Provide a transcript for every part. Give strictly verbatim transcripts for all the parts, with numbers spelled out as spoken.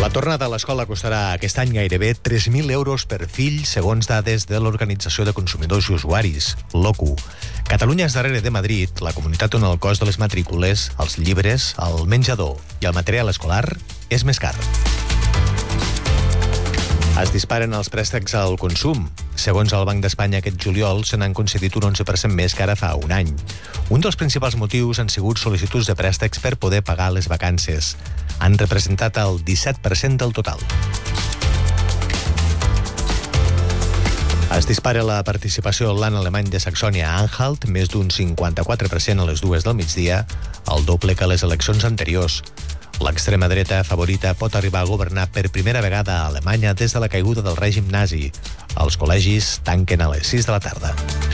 La tornada a l'escola costarà aquest any gairebé tres mil euros per fill, segons dades de l'Organització de Consumidors i Usuaris, l'O C U. Catalunya és darrere de Madrid, la comunitat on el cost de les matrícules, els llibres, el menjador i el material escolar és més car. Es disparen els préstecs al consum. Segons el Banc d'Espanya, aquest juliol se n'han concedit un onze per cent més que ara fa un any. Un dels principals motius han sigut sol·licituds de préstecs per poder pagar les vacances. Han representat el disset per cent del total. Es dispara la participació al LAN alemany de Saxònia-Anhalt, més d'un cinquanta-quatre per cent a les dues del migdia, el doble que a les eleccions anteriors. L'extrema dreta favorita pot arribar a governar per primera vegada a Alemanya des de la caiguda del règim nazi. Els col·legis tanquen a les sis de la tarda.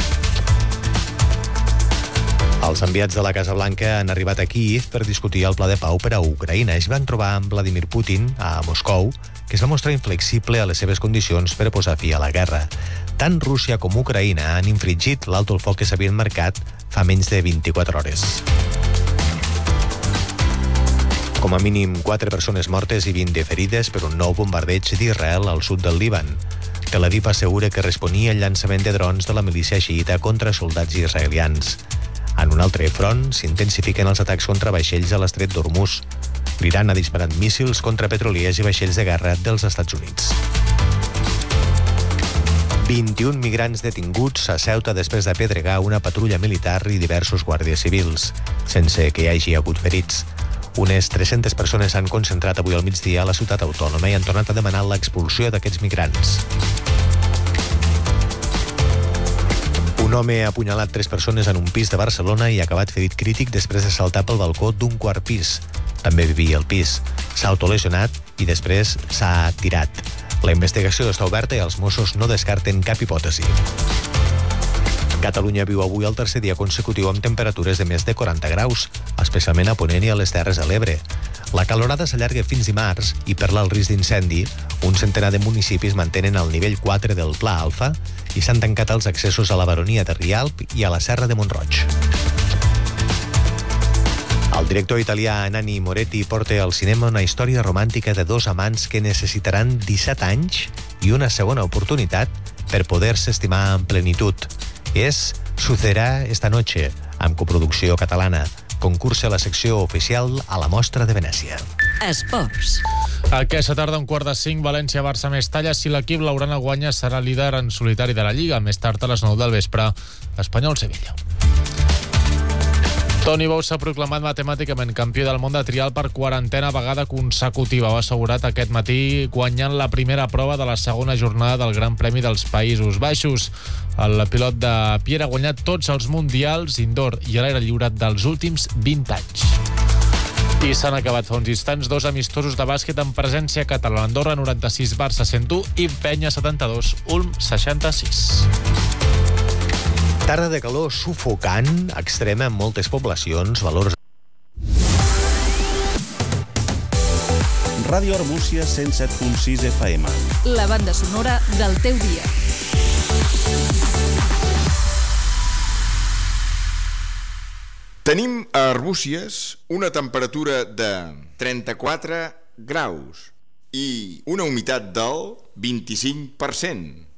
Els enviats de la Casa Blanca han arribat a Kíev per discutir el pla de pau per a Ucraïna. Es van trobar amb Vladimir Putin a Moscou, que es va mostrar inflexible a les seves condicions per posar fi a la guerra. Tant Rússia com Ucraïna han infringit l'alto el foc que s'havien marcat fa menys de vint-i-quatre hores. Com a mínim quatre persones mortes i vint de ferides per un nou bombardeig d'Israel al sud del Líban. Tel Aviv assegura que responia al llançament de drons de la milícia xiïta contra soldats israelians. En un altre front, s'intensifiquen els atacs contra vaixells a l'estret d'Hormuz. L'Iran ha disparat míssils contra petroliers i vaixells de guerra dels Estats Units. vint-i-un migrants detinguts a Ceuta després d'apedregar una patrulla militar i diversos guàrdies civils, sense que hi hagi hagut ferits. Unes tres-centes persones s'han concentrat avui al migdia a la ciutat autònoma i han tornat a demanar l'expulsió d'aquests migrants. Un home ha apunyalat tres persones en un pis de Barcelona i ha acabat ferit crític després de saltar pel balcó d'un quart pis. També vivia al pis. S'ha autolesionat i després s'ha tirat. La investigació està oberta i els Mossos no descarten cap hipòtesi. Catalunya viu avui el tercer dia consecutiu amb temperatures de més de quaranta graus, especialment a Ponent i a les Terres de l'Ebre. La calorada s'allarga fins dimarts i per l'alt risc d'incendi, un centenar de municipis mantenen el nivell quatre del Pla Alfa i s'han tancat els accessos a la Baronia de Rialp i a la Serra de Mont-roig. El director italià Nanni Moretti porta al cinema una història romàntica de dos amants que necessitaran disset anys i una segona oportunitat per poder-se estimar en plenitud. És Sucederá esta noche, amb coproducció catalana. Concursa a la secció oficial a la Mostra de Venècia. Esports. Aquesta tarda, un quart de cinc, València-Barça-Mestalla. Si l'equip blaugrana guanya, serà líder en solitari de la Lliga. Més tard, a les nou del vespre, Espanyol-Sevilla. Toni Bou s'ha proclamat matemàticament campió del món de trial per quarantena vegada consecutiva. Ho ha assegurat aquest matí guanyant la primera prova de la segona jornada del Gran Premi dels Països Baixos. El pilot de Pierre ha guanyat tots els mundials indoor i a l'aire lliure dels últims vint anys. I s'han acabat fa uns instants dos amistosos de bàsquet en presència catalana. Andorra noranta-sis, Barça cent u i Penya setanta-dos, Ulm seixanta-sis. Tarda de calor sufocant, extrema en moltes poblacions, valors... Ràdio Arbúcies cent set punt sis F M. La banda sonora del teu dia. Tenim a Arbúcies una temperatura de trenta-quatre graus i una humitat del vint-i-cinc per cent.